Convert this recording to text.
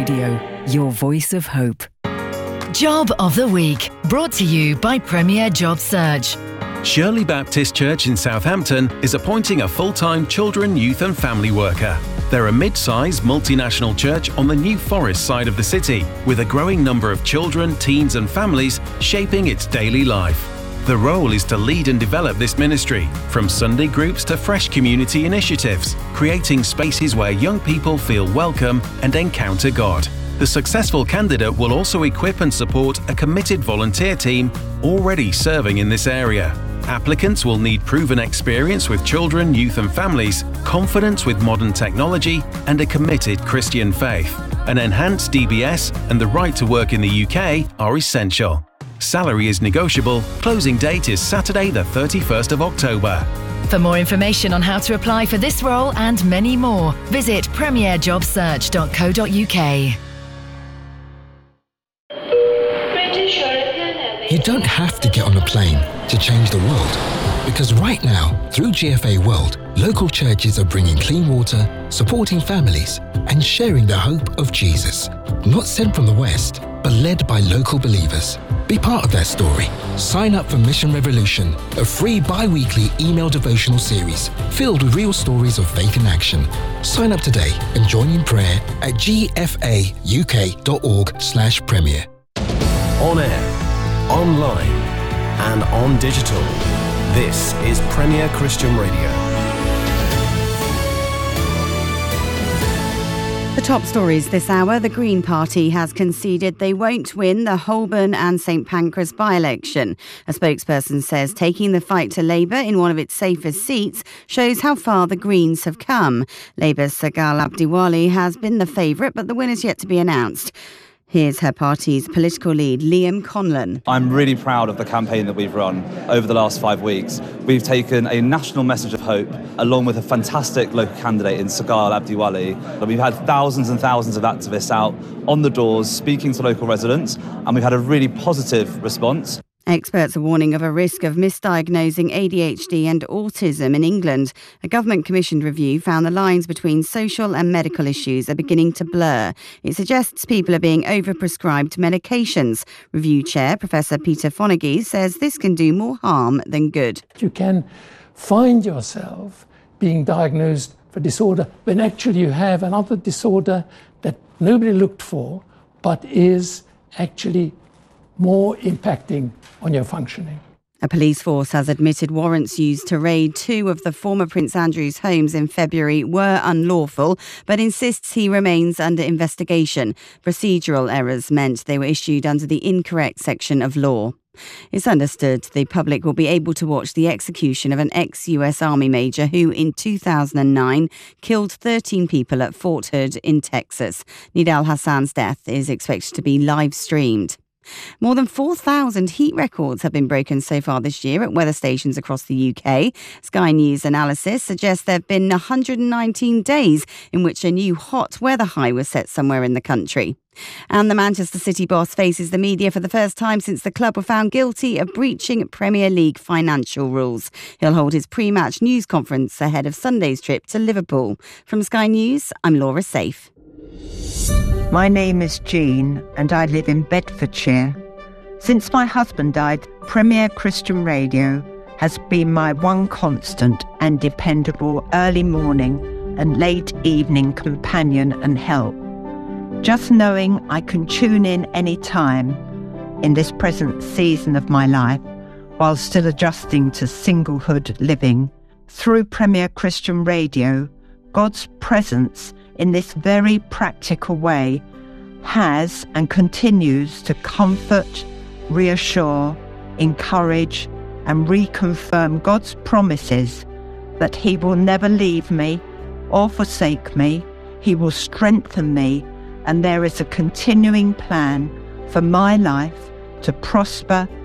Radio, your voice of hope. Job of the Week, brought to you by Premier Job Search. Shirley Baptist Church in Southampton is appointing a full-time children, youth and family worker. They're a mid-sized multinational church on the New Forest side of the city, with a growing number of children, teens and families shaping its daily life. The role is to lead and develop this ministry, from Sunday groups to fresh community initiatives, creating spaces where young people feel welcome and encounter God. The successful candidate will also equip and support a committed volunteer team already serving in this area. Applicants will need proven experience with children, youth and families, confidence with modern technology and a committed Christian faith. An enhanced DBS and the right to work in the UK are essential. Salary is negotiable. Closing date is Saturday the 31st of October. For more information on how to apply for this role and many more, visit premierjobsearch.co.uk. You don't have to get on a plane to change the world, because right now, through GFA World, local churches are bringing clean water, supporting families, and sharing the hope of Jesus. Not sent from the West, but led by local believers. Be part of that story. Sign up for Mission Revolution, a free bi-weekly email devotional series filled with real stories of faith in action. Sign up today and join in prayer at gfauk.org/premier. On air, online and on digital. This is Premier Christian Radio. The top stories this hour. The Green Party has conceded they won't win the Holborn and St Pancras by-election. A spokesperson says taking the fight to Labour in one of its safest seats shows how far the Greens have come. Labour's Sagal Abdiwali has been the favourite, but the winner's yet to be announced. Here's her party's political lead, Liam Conlon. I'm really proud of the campaign that we've run over the last 5 weeks. We've taken a national message of hope, along with a fantastic local candidate in Sagal Abdiwali. We've had thousands and thousands of activists out on the doors speaking to local residents, and we've had a really positive response. Experts are warning of a risk of misdiagnosing ADHD and autism in England. A government-commissioned review found the lines between social and medical issues are beginning to blur. It suggests people are being overprescribed medications. Review chair Professor Peter Fonagy says this can do more harm than good. You can find yourself being diagnosed for disorder when actually you have another disorder that nobody looked for, but is actually more impacting on your functioning. A police force has admitted warrants used to raid 2 of the former Prince Andrew's homes in February were unlawful, but insists he remains under investigation. Procedural errors meant they were issued under the incorrect section of law. It's understood the public will be able to watch the execution of an ex-US Army major who, in 2009, killed 13 people at Fort Hood in Texas. Nidal Hassan's death is expected to be live-streamed. More than 4,000 heat records have been broken so far this year at weather stations across the UK. Sky News analysis suggests there have been 119 days in which a new hot weather high was set somewhere in the country. And the Manchester City boss faces the media for the first time since the club were found guilty of breaching Premier League financial rules. He'll hold his pre-match news conference ahead of Sunday's trip to Liverpool. From Sky News, I'm Laura Safe. My name is Jean and I live in Bedfordshire. Since my husband died, Premier Christian Radio has been my one constant and dependable early morning and late evening companion and help. Just knowing I can tune in any time in this present season of my life while still adjusting to singlehood living, through Premier Christian Radio, God's presence in this very practical way has and continues to comfort, reassure, encourage and reconfirm God's promises that He will never leave me or forsake me. He will strengthen me, and there is a continuing plan for my life to prosper